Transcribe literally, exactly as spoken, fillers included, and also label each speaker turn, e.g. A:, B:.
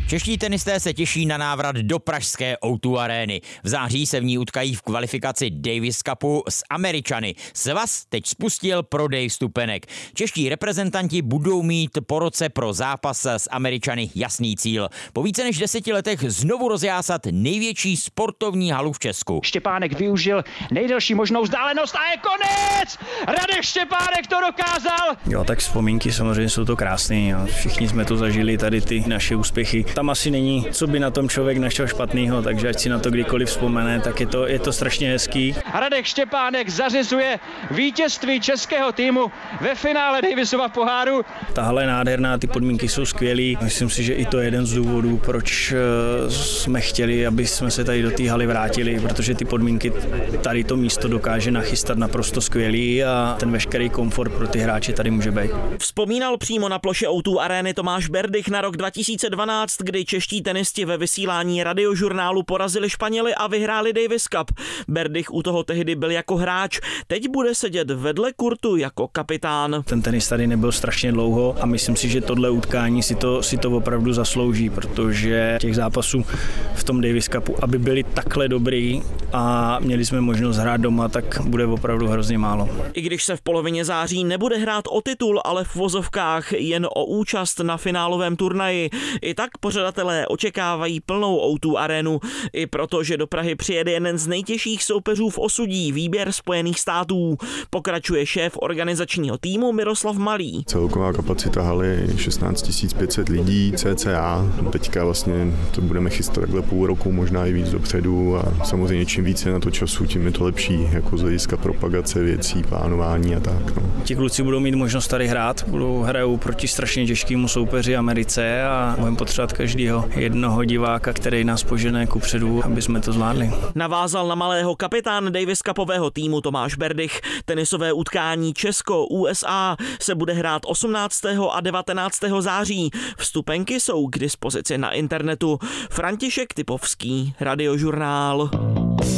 A: Čeští tenisté se těší na návrat do pražské ó dva arény. V září se v ní utkají v kvalifikaci Davis Cupu s Američany. Svaz teď spustil prodej vstupenek. Čeští reprezentanti budou mít po roce pro zápas s Američany jasný cíl. Po více než deseti letech znovu rozjásat největší sportovní halu v Česku.
B: Štěpánek využil nejdelší možnou vzdálenost a je konec! Radek Štěpánek to dokázal!
C: Jo, tak vzpomínky samozřejmě jsou to krásné. Všichni jsme to zažili, tady ty naše úspěchy. Tam asi není, co by na tom člověk našel špatného, takže ať si na to kdykoliv vzpomene, tak je to, je to strašně hezký.
B: Radek Štěpánek zařizuje vítězství českého týmu ve finále Davisova poháru.
C: Ta hala je nádherná, ty podmínky jsou skvělý. Myslím si, že i to je jeden z důvodů, proč jsme chtěli, aby jsme se tady do té haly vrátili, protože ty podmínky tady to místo dokáže nachystat naprosto skvělý a ten veškerý komfort pro ty hráče tady může být.
D: Vzpomínal přímo na ploše ó dva arény Tomáš Berdych na rok dva tisíce dvanáct, kdy čeští tenisti ve vysílání radiožurnálu porazili Španěly a vyhráli Davis Cup. Berdych u toho tehdy byl jako hráč, teď bude sedět vedle kurtu jako kapitán.
C: Ten tenis tady nebyl strašně dlouho a myslím si, že tohle utkání si to, si to opravdu zaslouží, protože těch zápasů v tom Davis Cupu, aby byli takhle dobrý a měli jsme možnost hrát doma, tak bude opravdu hrozně málo.
D: I když se v polovině září nebude hrát o titul, ale v vozovkách jen o účast na finálovém turnaji, i tak pořadatelé očekávají plnou ó dva arénu, i proto, že do Prahy přijede jeden z nejtěžších soupeřů v osudí, výběr Spojených států. Pokračuje šéf organizačního týmu Miroslav Malý.
E: Celková kapacita haly je šestnáct tisíc pět set lidí cca. Teďka vlastně to budeme chystat takhle půl roku, možná i víc dopředu a samozřejmě čím více na to času, tím je to lepší, jako z hlediska propagace věcí, plánování a tak. No.
C: Ti kluci budou mít možnost tady hrát, budou hrajou proti strašně těžkému soupeři Americe a budeme potřebovat každého jednoho diváka, který nás požene kupředu, aby jsme to zvládli.
D: Navázal na Malého kapitán Davis Cupového týmu Tomáš Berdych. Tenisové utkání Česko-U S A se bude hrát osmnáctého a devatenáctého září. Vstupenky jsou k dispozici na internetu. František Typovský, Radiožurnál.